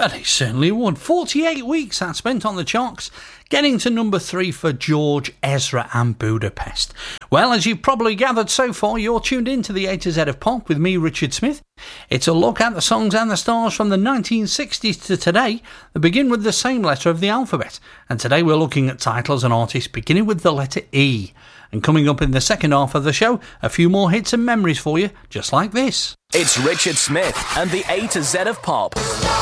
Well, it certainly would. 48 weeks that spent on the charts, getting to number 3 for George Ezra and Budapest. Well, as you've probably gathered so far, you're tuned in to the A to Z of Pop with me, Richard Smith. It's a look at the songs and the stars from the 1960s to today that begin with the same letter of the alphabet. And today we're looking at titles and artists beginning with the letter E. And coming up in the second half of the show, a few more hits and memories for you, just like this. It's Richard Smith and the A to Z of Pop.